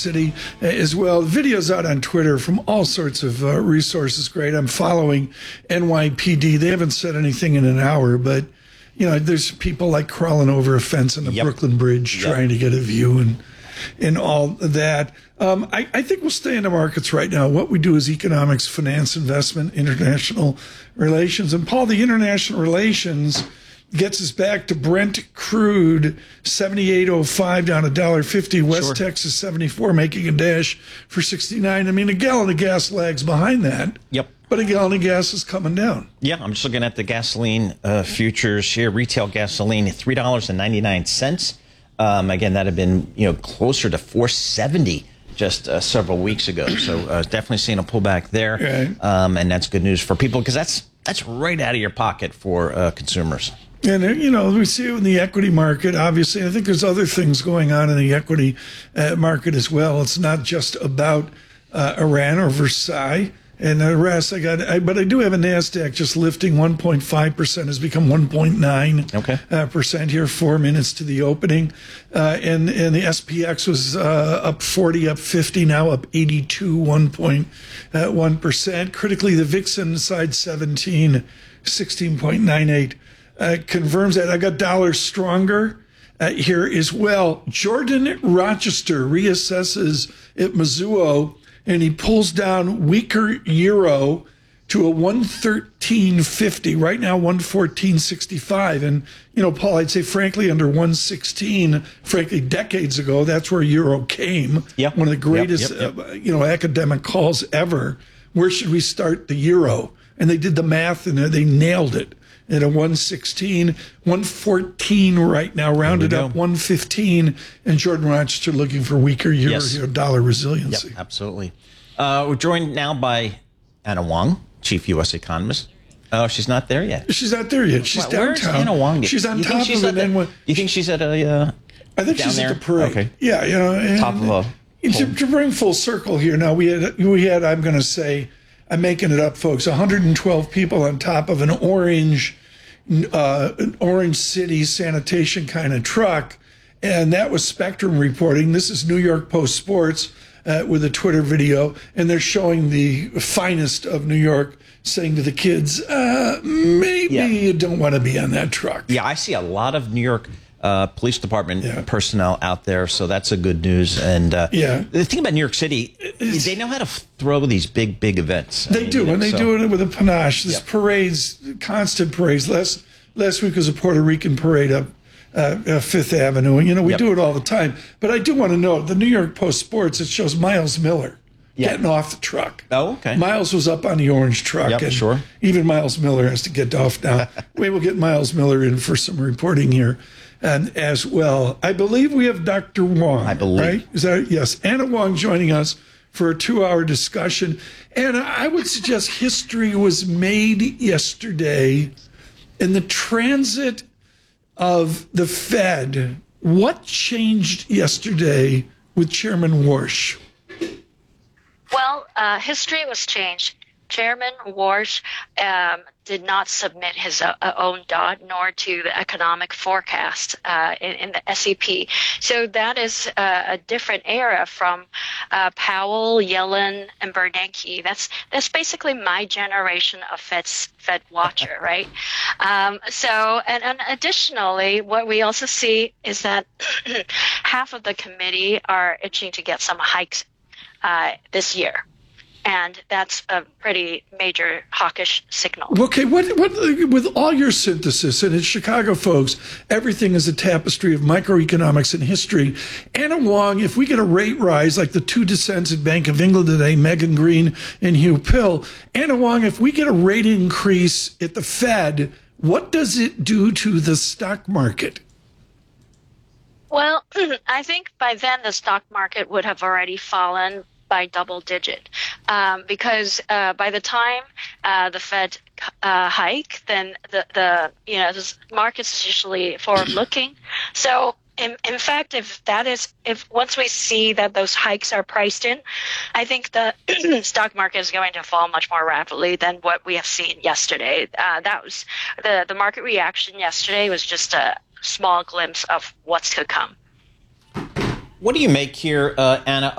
City as well. Videos out on Twitter from all sorts of resources. Great. I'm following NYPD. They haven't said anything in an hour, but there's people like crawling over a fence on the Brooklyn Bridge trying to get a view and all that. I think we'll stay in the markets right now. What we do is economics, finance, investment, international relations. And Paul, the international relations gets us back to Brent crude, 78.05 down $1.50. West Texas 74, making a dash for 69. I mean, a gallon of gas lags behind that. Yep. But a gallon of gas is coming down. Yeah, I'm just looking at the gasoline futures here. Retail gasoline, $3.99. Again, that had been closer to $4.70 just several weeks ago. So definitely seeing a pullback there, and that's good news for people because that's right out of your pocket for consumers. And, we see it in the equity market, obviously. I think there's other things going on in the equity market as well. It's not just about Iran or Versailles and the rest. But I do have a NASDAQ just lifting 1.5%, has become 1.9% percent here, 4 minutes to the opening. And the SPX was up 40, up 50, now up 82, 1.1%. Critically, the VIX inside 17, 16.98. Confirms that. I got dollar stronger here as well. Jordan Rochester reassesses at Mizuho, and he pulls down weaker euro to a 113.50. Right now, 114.65. And, Paul, I'd say, frankly, under 116, frankly, decades ago, that's where euro came. Yep. One of the greatest, academic calls ever. Where should we start the euro? And they did the math, and they nailed it. At a 116, 114 right now, rounded up 115, and Jordan Rochester looking for weaker euro dollar resiliency. Yep, absolutely. We're joined now by Anna Wong, chief U.S. economist. Oh, she's not there yet. She's not there yet. She's downtown. Where's Anna Wong? She's on top of it. You think she's at a? I think she's at the parade. Okay. Yeah, and top of a. To bring full circle here, now we had. I'm going to say, I'm making it up, folks. 112 people on top of an orange City sanitation kind of truck, and that was Spectrum reporting. This is New York Post Sports with a Twitter video, and they're showing the finest of New York saying to the kids, maybe you don't want to be on that truck. Yeah, I see a lot of New York police department personnel out there, so that's a good news. And the thing about New York City, they know how to throw these big events. They do it with a panache. This parades, constant parades. Last week was a Puerto Rican parade up Fifth Avenue, and we do it all the time. But I do want to note the New York Post Sports. It shows Miles Miller getting off the truck. Oh, okay. Miles was up on the orange truck. Yep, and even Miles Miller has to get off now. We will get Miles Miller in for some reporting here. And as well, I believe we have Dr. Wong. I believe. Right? Is that yes? Anna Wong joining us for a 2-hour discussion. And I would suggest history was made yesterday in the transit of the Fed. What changed yesterday with Chairman Warsh? Well, history was changed. Chairman Warsh did not submit his own DOT nor to the economic forecast in the SEP. So that is a different era from Powell, Yellen, and Bernanke. That's basically my generation of Fed watcher, right? And additionally, what we also see is that half of the committee are itching to get some hikes this year. And that's a pretty major hawkish signal. Okay, what with all your synthesis, and it's Chicago folks, everything is a tapestry of microeconomics and history. Anna Wong, if we get a rate rise like the two dissents at Bank of England today, Megan Green and Hugh Pill, Anna Wong, if we get a rate increase at the Fed, what does it do to the stock market? Well, I think by then the stock market would have already fallen by double digit, because by the time the Fed hike, then the market's usually forward looking. So in fact, if once we see that those hikes are priced in, I think the stock market is going to fall much more rapidly than what we have seen yesterday. That was the market reaction yesterday was just a small glimpse of what's to come. What do you make here, Anna,